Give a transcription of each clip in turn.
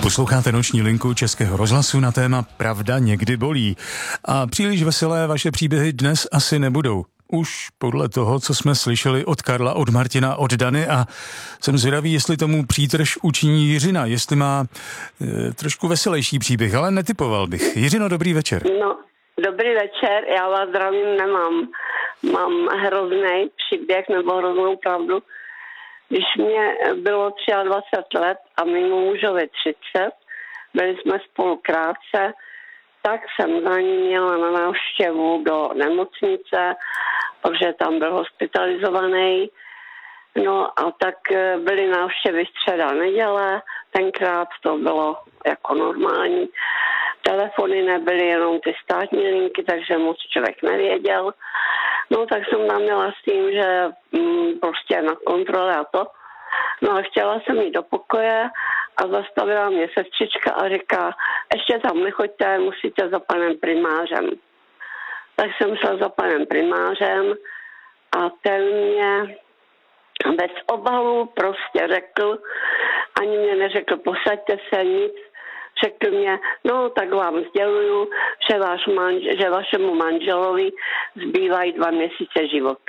Posloucháte Noční linku Českého rozhlasu na téma Pravda někdy bolí. A příliš veselé vaše příběhy dnes asi nebudou. Už podle toho, co jsme slyšeli od Karla, od Martina, od Dany, a jsem zvědavý, jestli tomu přítrž učiní Jiřina, jestli má trošku veselější příběh, ale netypoval bych. Jiřino, dobrý večer. No, dobrý večer, já vás zdravím, nemám. Mám hrozný příběh nebo hroznou pravdu. Když mě bylo 23 let a mému mužovi 30, byli jsme spolu krátce, tak jsem za ní měla na návštěvu do nemocnice, protože tam byl hospitalizovaný. No a tak byly návštěvy středa, neděle, tenkrát to bylo jako normální. Telefony nebyly, jenom ty státní linky, takže moc člověk nevěděl. No tak jsem tam měla s tím, že prostě na kontrole a to. No a chtěla jsem jít do pokoje a zastavila mě sestřička a říká, ještě tam nechoďte, musíte za panem primářem. Tak jsem šla za panem primářem a ten mě bez obalu prostě řekl, ani mě neřekl, posaďte se, nic. Řekl mě, no tak vám sděluju, že vašemu manželovi zbývají 2 měsíce života.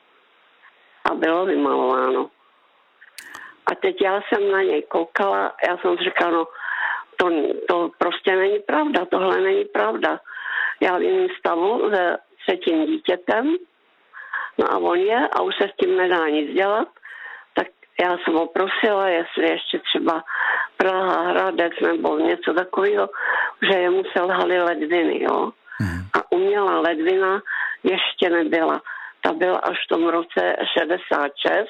A bylo vymalováno. A teď já jsem na něj koukala, já jsem říkala, no to prostě není pravda, tohle není pravda. Já v jiném stavu se 3. dítětem, no a on je a už se s tím nedá nic dělat, tak já jsem ho prosila, jestli ještě třeba Praha, Hradec nebo něco takového, že jemu selhaly ledviny, jo. A umělá ledvina ještě nebyla. Ta byla až v tom roce 66,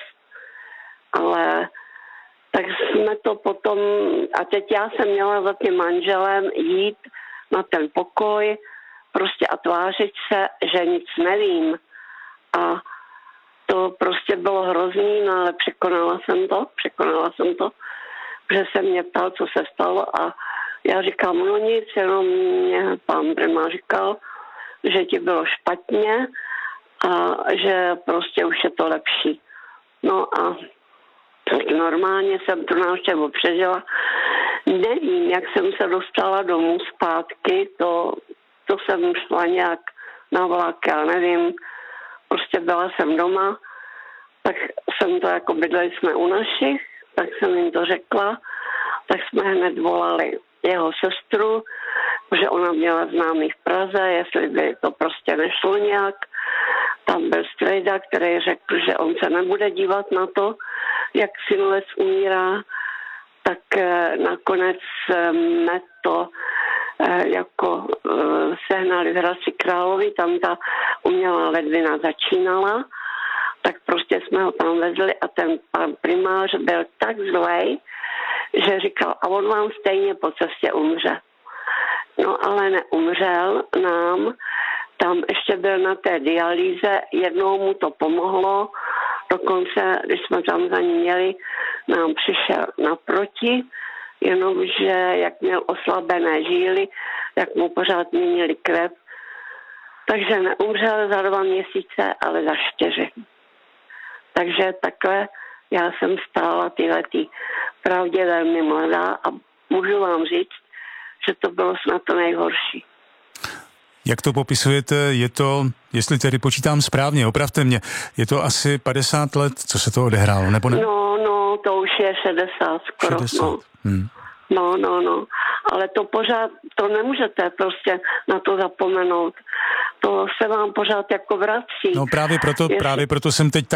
ale tak jsme to potom, a teď já jsem měla za tím manželem jít na ten pokoj prostě a tvářit se, že nic nevím. A to prostě bylo hrozný, no ale překonala jsem to, že se mě ptal, co se stalo a já říkám, no nic, jenom mě pan primář říkal, že ti bylo špatně a že prostě už je to lepší. No a normálně jsem tu návštěvu přežila. Nevím, jak jsem se dostala domů zpátky, to jsem šla nějak na vlak, já nevím, prostě byla jsem doma, tak jsem to jako bydleli jsme u našich, tak jsem jim to řekla, tak jsme hned volali jeho sestru, že ona měla známý v Praze, jestli by to prostě nešlo nějak. Tam byl strejda, který řekl, že on se nebude dívat na to, jak synovec umírá, tak nakonec jsme to jako sehnali v Hradci Králové, tam ta umělá ledvina začínala, tak prostě jsme ho tam vezli a ten pan primář byl tak zlej, že říkal, a on vám stejně po cestě umře. No ale neumřel nám, tam ještě byl na té dialýze, jednou mu to pomohlo, dokonce, když jsme tam za ní měli, nám přišel naproti, jenomže jak měl oslabené žíly, jak mu pořád měnili krev, takže neumřel za 2 měsíce, ale za 4. Takže takhle já jsem stála tyhletý pravdě velmi mladá a můžu vám říct, že to bylo snad to nejhorší. Jak to popisujete, je to, jestli tedy počítám správně, opravte mě, je to asi 50 let, co se to odehrálo, nebo ne? No, to už je 60 skoro. 60. No. Ale to pořád, to nemůžete prostě na to zapomenout. To se vám pořád jako vrací. No právě proto jsem teď